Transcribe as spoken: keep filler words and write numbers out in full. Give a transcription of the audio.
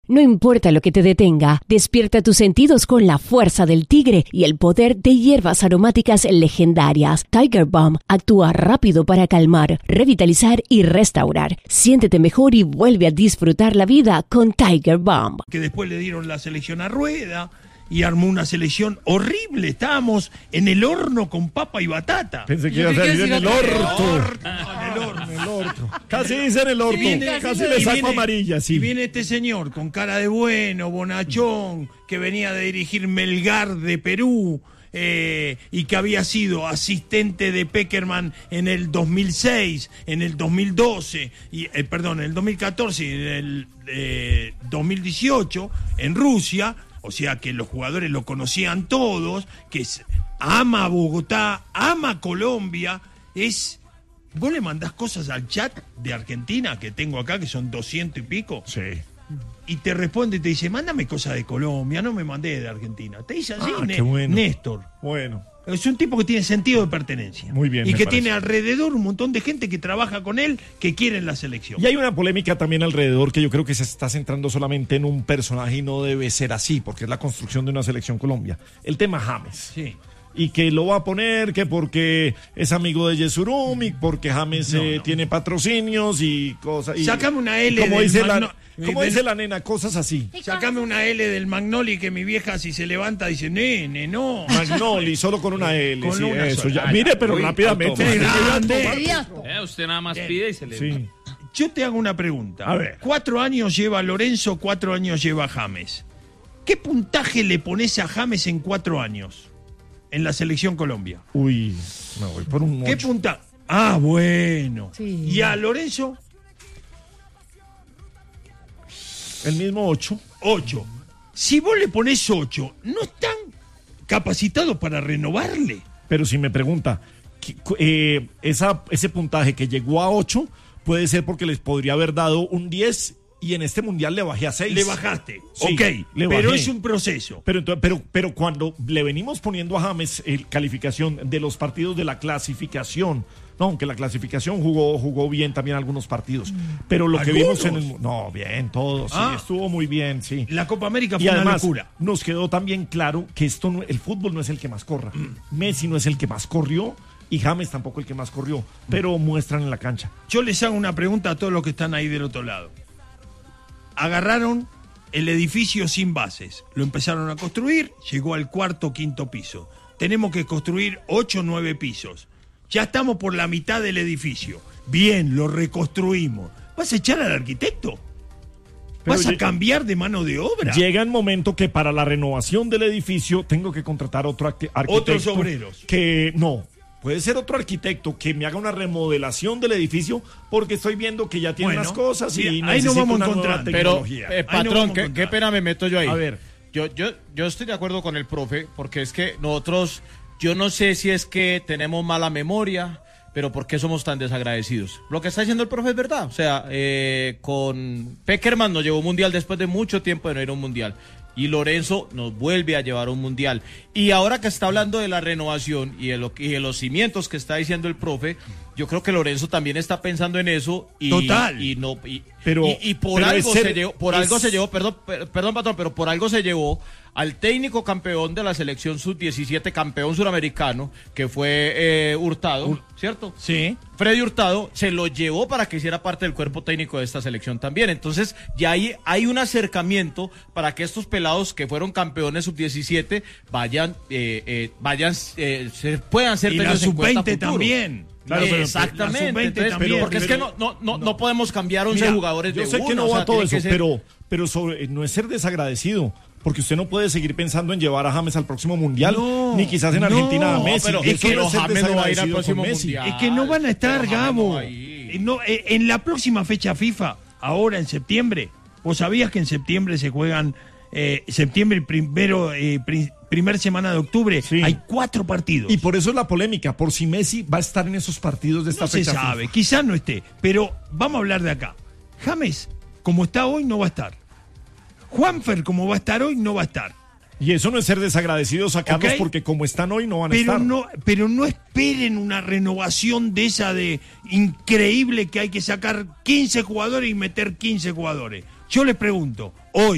No importa lo que te detenga, despierta tus sentidos con la fuerza del tigre y el poder de hierbas aromáticas legendarias. Tiger Balm actúa rápido para calmar, revitalizar y restaurar. Siéntete mejor y vuelve a disfrutar la vida con Tiger Balm. Que después le dieron la selección a Rueda y armó una selección horrible. Estábamos en el horno con papa y batata. Pensé que iba a salir en el orto. En el horno. En el orto. Casi dice en el orto. Viene, Casi le saco viene, amarilla, sí. Y viene este señor con cara de bueno, bonachón, que venía de dirigir Melgar de Perú, eh, y que había sido asistente de Peckerman en el dos mil seis, en el dos mil doce, y, eh, perdón, en el dos mil catorce y en el eh, dos mil dieciocho en Rusia. O sea que los jugadores lo conocían todos, que es, ama a Bogotá, ama a Colombia. Es, vos le mandás cosas al chat de Argentina, que tengo acá, que son doscientos y pico. Sí. Y te responde y te dice, mándame cosas de Colombia, no me mandé de Argentina. Te dice así, Ah, Ne- qué bueno. Néstor. Bueno. Es un tipo que tiene sentido de pertenencia. Muy bien, Y me que parece. tiene alrededor un montón de gente que trabaja con él, que quieren la selección. Y hay una polémica también alrededor que yo creo que se está centrando solamente en un personaje y no debe ser así, porque es la construcción de una selección Colombia. El tema James. Sí. Y que lo va a poner, que porque es amigo de Yesurum y porque James No, eh, no. tiene patrocinios y cosas. Y, Sácame una L y como del dice la, Magno- como del- dice la nena, cosas así. Sacame una L del Magnoli que mi vieja si se levanta dice, nene, no. Magnoli, solo con una L. Con sí, una eso. sola. Ya. Mire, pero Uy, rápidamente. automático. Grande. Eh, usted nada más Bien. pide y se le... Sí. Yo te hago una pregunta. A ver. Cuatro años lleva Lorenzo, cuatro años lleva James. ¿Qué puntaje le pones a James en cuatro años en la selección Colombia? Uy, me voy por un ¿Qué ocho. puntaje? Ah, bueno. Sí. ¿Y a Lorenzo? El mismo ocho. Ocho. Si vos le pones ocho, ¿no están capacitados para renovarle? Pero si me pregunta, ¿qué- cu- eh, esa, ese puntaje que llegó a ocho puede ser porque les podría haber dado un diez y en este mundial le bajé a seis. Le bajaste. Sí, ok, le pero bajé. es un proceso. Pero, entonces- pero, pero cuando le venimos poniendo a James el calificación de los partidos de la clasificación, no, aunque la clasificación jugó, jugó bien también algunos partidos, pero lo que vimos en el... No, bien, todos, sí, Ah. estuvo muy bien, sí. La Copa América Y fue una además, locura. nos quedó también claro que esto no- el fútbol no es el que más corra. Messi no es el que más corrió y James tampoco el que más corrió, pero muestran en la cancha. Yo les hago una pregunta a todos los que están ahí del otro lado. Agarraron el edificio sin bases, lo empezaron a construir, llegó al cuarto o quinto piso. Tenemos que construir ocho o nueve pisos. Ya estamos por la mitad del edificio. Bien, lo reconstruimos. ¿Vas a echar al arquitecto? Pero ¿Vas a lle- cambiar de mano de obra? Llega el momento que para la renovación del edificio tengo que contratar otro arqui- arquitecto. Otros obreros. Que no. Puede ser otro arquitecto que me haga una remodelación del edificio porque estoy viendo que ya tiene Bueno, unas cosas y sí, ahí nos necesito vamos una nueva encontrando. Pero, tecnología. eh, Ahí no patrón, vamos a qué, encontrar. qué pena me meto yo ahí. A ver. Yo, yo, yo estoy de acuerdo con el profe, porque es que nosotros, yo no sé si es que tenemos mala memoria, pero ¿por qué somos tan desagradecidos? Lo que está diciendo el profe es verdad. O sea, eh, con Peckerman nos llevó un mundial después de mucho tiempo de no ir a un mundial. Y Lorenzo nos vuelve a llevar a un mundial. Y ahora que está hablando de la renovación y de, lo, y de los cimientos que está diciendo el profe, yo creo que Lorenzo también está pensando en eso. Y, Total. Y, no, y, Pero- y, y por, pero algo es ser- se llevó, por es- algo se llevó, perdón, per- perdón, patrón, pero por algo se llevó al técnico campeón de la selección sub diecisiete, campeón suramericano, que fue eh, Hurtado, ¿cierto? Sí. Freddy Hurtado se lo llevó para que hiciera parte del cuerpo técnico de esta selección también. Entonces, ya hay, hay un acercamiento para que estos pelados que fueron campeones sub diecisiete vayan, eh, eh, vayan, eh, se, puedan ser Y la tenidos en sub cuenta veinte futuro. también. Claro, pero- Exactamente. la sub veinte Entonces, también. porque es que no, no, no, no podemos cambiar once Mira, jugadores de yo sé que una, no o va sea, todo tiene eso, que ser- pero, pero sobre, no es ser desagradecido. Porque usted no puede seguir pensando en llevar a James al próximo mundial, No, ni quizás en no, Argentina a Messi. pero Eso es que no los ser James no va a ir al desagradecido con próximo Messi. mundial. Es que no van a estar, Pero James Gabo. no va a ir. Eh, no, eh, en la próxima fecha FIFA, ahora en septiembre, ¿vos sabías que en septiembre se juegan, eh, septiembre primero, eh, pri- primer semana de octubre, Sí. hay cuatro partidos? Y por eso es la polémica, por si Messi va a estar en esos partidos de esta No se fecha. sabe, FIFA. quizás no esté, pero vamos a hablar de acá. James, como está hoy, no va a estar. Juanfer, como va a estar hoy, no va a estar. Y eso no es ser desagradecidos, sacarlos Ok. porque como están hoy no van a Pero estar. no, pero no esperen una renovación de esa de increíble que hay que sacar quince jugadores y meter quince jugadores. Yo les pregunto,